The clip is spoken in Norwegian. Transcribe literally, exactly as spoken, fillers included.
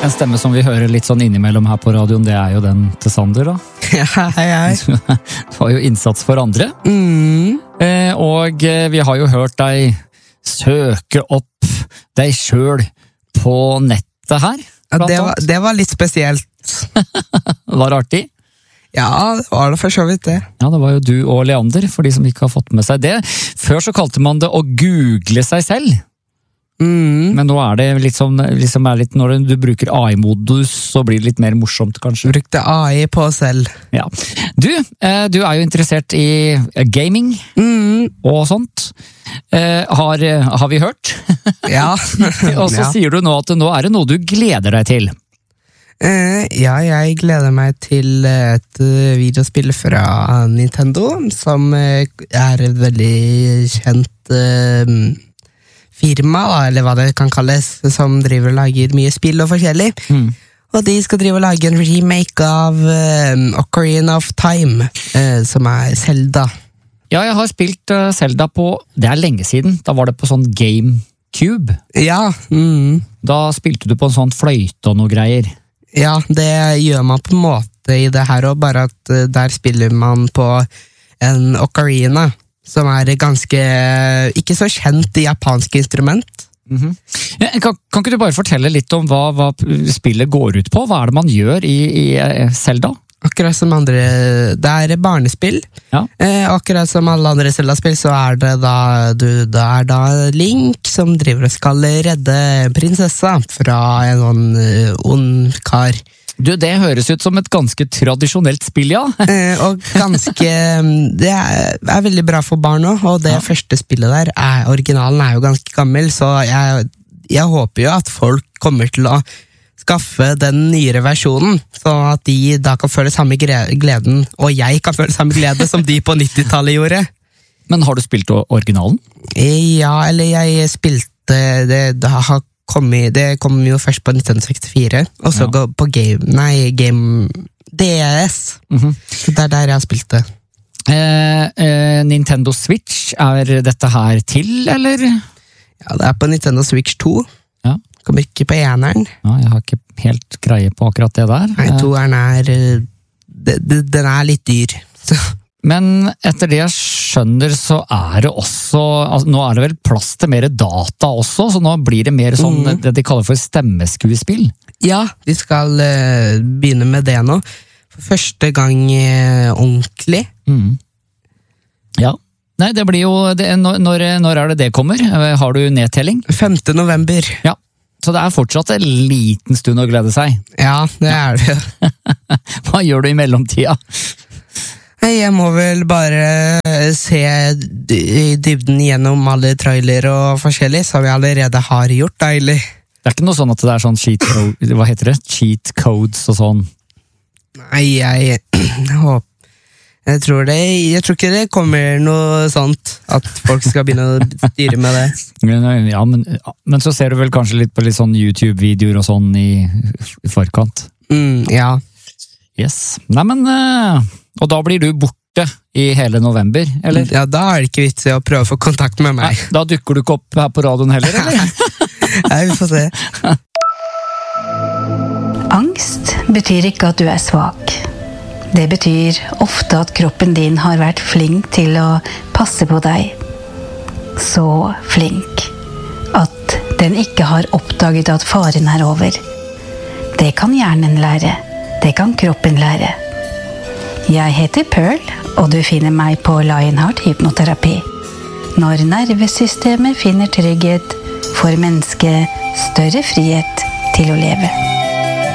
En stemme som vi hører litt sånn innimellom her på radioen, det er jo den til Sander, da. Ja, hei, hei. Det var jo innsats for andre. Mm. Eh, og vi har jo hørt deg søke opp deg selv på nettet her. Ja, det, var, det var litt spesielt. Var det artig? Ja, det var det for så vidt det. Ja, det var jo du og Leander, for de som ikke har fått med seg det. Før så kalte man det å google seg selv. Mm. Men nå er det liksom, liksom er litt, når du bruker A I-modus, så blir det litt mer morsomt, kanskje. Brukte A I på selv. Ja. Du, eh, du er jo interessert i gaming Mm. og sånt. Eh, har, har vi hørt? Ja. Og så Ja. sier du nå at nå er det noe du gleder deg til. Eh, ja, jeg gleder meg til et eh, videospill fra Nintendo, som eh, er et veldig kjent eh, firma, da, eller hva det kan kalles, som driver og lager mye spill og forskjellig. Mm. Og de skal drive og lage en remake av eh, Ocarina of Time, eh, som er Zelda. Ja, jeg har spilt uh, Zelda på, det er lenge siden, da var det på sånn GameCube. Ja, mm. Da spilte du på en sånn fløyte og noe greier. Ja, det gjør man på en måte i det her også, bare at eh, der spiller man på en ocarina, som er ganske, ikke så kjent japansk instrument. Mm-hmm. Ja, kan, kan ikke du bare fortelle litt om hva, hva spillet går ut på? Hva er det man gjør i, i uh, Zelda? Akkurat som andre, det er barnespill. Ja. Eh, akkurat som alle andre Zelda-spill, så er det da, du, det er da Link som driver og skal redde prinsessa fra en sånn uh, ond kar. Du, det høres ut som et ganske tradisjonelt spill, ja. eh, og ganske, det er, er veldig bra for barn også, og det Ja. første spillet der, er, originalen er jo ganske gammel, så jeg, jeg håper jo at folk kommer til å skaffe den nyere versjonen, så at de da kan føle samme gre- gleden, og jeg kan føle samme glede som de på nittitallet gjorde. Men har du spilt o- originalen? Ja, eller jeg spilte, det, det, har kommet, det kom jo først på nitten sekstifire, og så Ja. gå på game, nei, game D S. Mhm. Så det er der jeg har spilt det. Eh, eh, Nintendo Switch, er dette her til, eller? Ja, det er på Nintendo Switch to. Ja. Kommer ikke på eneren. Ja, jeg har ikke helt greie på akkurat det der. Nei, toeren er eh, de- de- Den er litt dyr. Så, Men etter det jeg skjønner, så er det også, altså, nå er det vel plass til mer data også, så nå blir det mer sånn, Mhm. det de kaller for stemmeskuespill. ja, vi skal eh, begynne med det nå. For første gang eh, ordentlig. Mm. Ja. Nei, det blir jo, det, når, når er det det kommer? Har du nedtelling? femte november. Ja. Så det er fortsatt en liten stund å glede seg. Ja, det er det. Hva gjør du i mellomtida? Nei, Jeg må vel bare se d- i dybden gjennom alle trailer og forskjellig, som jeg allerede har gjort, deilig. Det er ikke noe sånn at det er sånn cheat code, hva heter det? Cheat codes og sånn. Nei, jeg håper Jeg tror det Jeg tror ikke det kommer noe sånt, at folk skal begynne å styre med det. Ja, men, men så ser du vel kanskje litt på litt sånn YouTube-videoer og sånn i, i forkant. Mm, ja. Yes. Nei, men eh, og da blir du borte i hele november, eller? Ja, da er det ikke vits i å prøve å få kontakt med Nei, meg. da dukker du ikke opp her på radioen heller, eller? Nei, vi får se. Angst betyr ikke at du er svak. Det betyr ofte at kroppen din har vært flink til å passe på deg. Så flink at den ikke har oppdaget at faren er over. Det kan hjernen lære. Det kan kroppen lære. Jeg heter Pearl, og du finner meg på Lionheart hypnoterapi. Når nervesystemet finner trygghet, får mennesket større frihet til å leve.